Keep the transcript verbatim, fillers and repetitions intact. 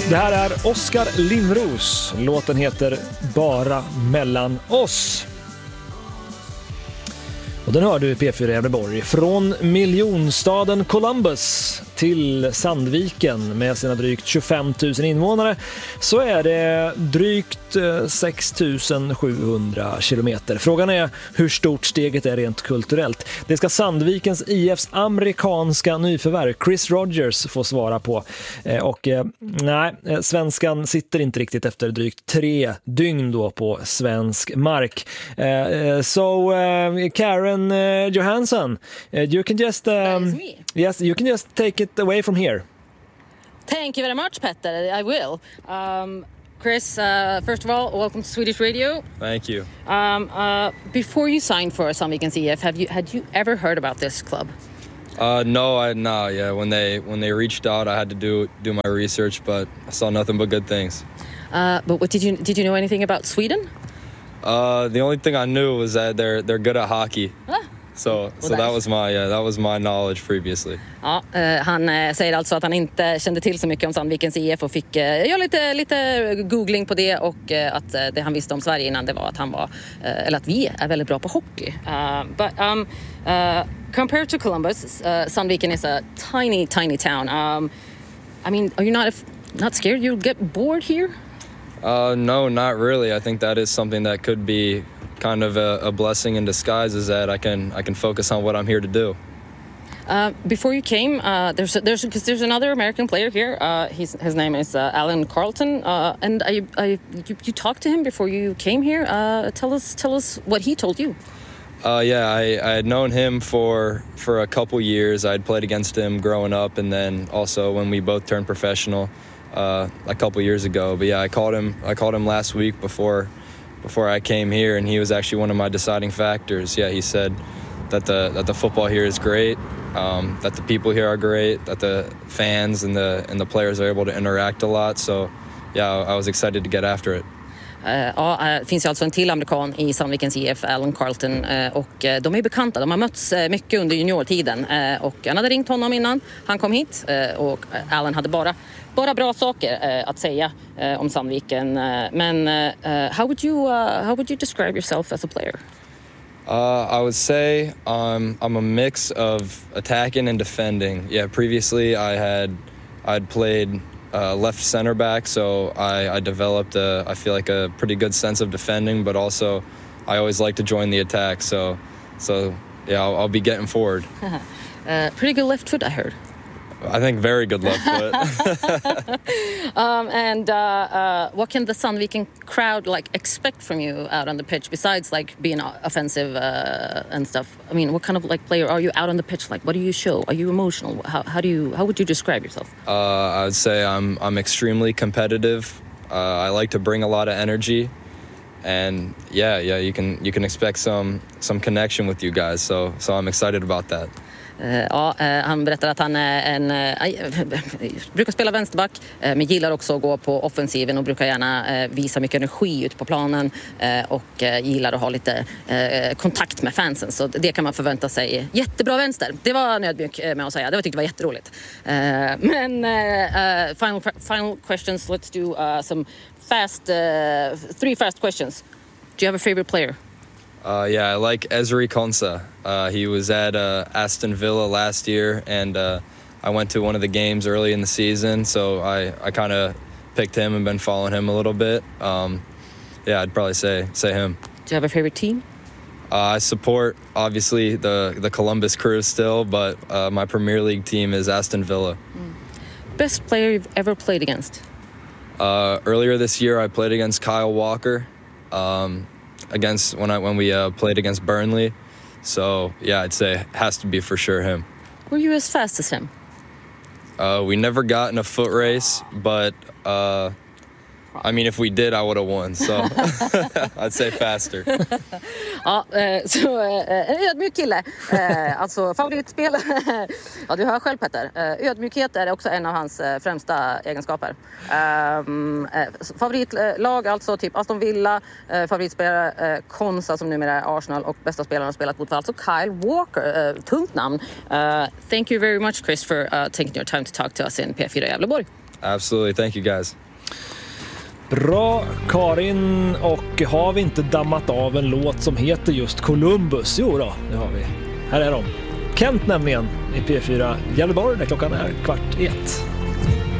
Det här är Oskar Lindros. Låten heter Bara mellan oss. Och den hör du i P fyra Gävleborg. Från miljonstaden Columbus till Sandviken med sina drygt tjugofem tusen invånare så är det drygt sex tusen sjuhundra kilometer. Frågan är hur stort steget är rent kulturellt. Det ska Sandvikens I F:s amerikanska nyförvärv Chris Rogers få svara på. Och nej, svenskan sitter inte riktigt efter drygt tre dygn då på svensk mark. So uh, Karen uh, Johansson, uh, you can just um, yes, you can just take it away from here. Thank you very much, Petter. I will. Um, Chris, uh, first of all, welcome to Swedish Radio. Thank you. Um, uh, before you signed for Sandvikens I F, have you had you ever heard about this club? Uh, no, I no, yeah. When they when they reached out, I had to do do my research, but I saw nothing but good things. Uh, but what did you did you know anything about Sweden? Uh, the only thing I knew was that they're they're good at hockey. Ah. So, so that was my yeah, that was my knowledge previously. Ja, eh, han eh, säger alltså att han inte kände till så mycket om Sandvikens I F och fick eh, göra lite lite googling på det och eh, att eh, det han visste om Sverige innan det var att han var eh, eller att vi är väldigt bra på hockey. Uh, but um, uh, compared to Columbus, uh, Sandviken is a tiny tiny town. Um, I mean, are you not if, not scared you'll get bored here? Uh, no, not really. I think that is something that could be kind of a, a blessing in disguise, is that I can I can focus on what I'm here to do. Uh, before you came, uh, there's there's because there's another American player here. Uh, his his name is uh, Alan Carlton, uh, and I I you, you talked to him before you came here. Uh, tell us tell us what he told you. Uh, yeah, I, I had known him for for a couple years. I'd played against him growing up, and then also when we both turned professional uh, a couple years ago. But yeah, I called him I called him last week before. before I came here, and he was actually one of my deciding factors. Yeah, he said that the that the football here is great, um, that the people here are great, that the fans and the and the players are able to interact a lot. So, yeah, I was excited to get after it. Uh, ja, det finns ju alltså en till amerikan i Sandvikens I F, Alan Carlton, uh, och uh, de är bekanta. De har mötts uh, mycket under juniortiden uh, och han hade ringt honom innan han kom hit uh, och Alan hade bara bara bra saker uh, att säga uh, om Sandviken. Uh, men uh, uh, how would you uh, how would you describe yourself as a player? Uh, I would say um, I'm a mix of attacking and defending. Yeah, previously I had I'd played Uh, left center back, so I, I developed a, I feel like a pretty good sense of defending, but also I always like to join the attack, so so yeah, I'll, I'll be getting forward. uh, pretty good left foot, I heard. I think very good left foot. um, and uh, uh, what can the Sandviken crowd like expect from you out on the pitch besides like being offensive uh, and stuff? I mean, what kind of like player are you out on the pitch? Like, what do you show? Are you emotional? How, how do you how would you describe yourself? Uh, I would say I'm I'm extremely competitive. Uh, I like to bring a lot of energy, and yeah, yeah, you can you can expect some some connection with you guys. So so I'm excited about that. Uh, ja, uh, han berättar att han är en, uh, brukar spela vänsterback uh, men gillar också att gå på offensiven och brukar gärna uh, visa mycket energi ut på planen uh, och uh, gillar att ha lite uh, kontakt med fansen, så det kan man förvänta sig. Jättebra vänster, det var nödmjuk uh, med att säga, det var, tyckte jag var jätteroligt. Uh, men uh, uh, final, final questions, let's do uh, some fast, uh, three fast questions. Do you have a favorite player? Uh, yeah, I like Ezri Konsa. Uh, he was at uh, Aston Villa last year, and uh, I went to one of the games early in the season, so I, I kind of picked him and been following him a little bit. Um, yeah, I'd probably say say him. Do you have a favorite team? Uh, I support, obviously, the, the Columbus Crew still, but uh, my Premier League team is Aston Villa. Mm. Best player you've ever played against? Uh, earlier this year, I played against Kyle Walker. Um, against when I when we uh, played against Burnley, so yeah, I'd say it has to be for sure him. Were you as fast as him? Uh, we never got in a foot race, but uh, I mean, if we did, I would have won. So I'd say faster. Ja, så en ödmjuk kille. Alltså favoritspel. Ja, du hör själv, Petter. Ödmjukhet är också en av hans främsta egenskaper. Favoritlag alltså typ Aston Villa, favoritspelare Konsa som numera är Arsenal och bästa spelaren har spelat mot alltså Kyle Walker. Tungt namn. Thank you very much, Chris, for uh, taking your time to talk to us in P fyra Gävleborg. Absolutely. Thank you guys. Bra, Karin. Och har vi inte dammat av en låt som heter just Columbus? Jo då, det har vi. Här är de. Kent nämligen i P fyra Gävleborg där klockan är kvart i ett.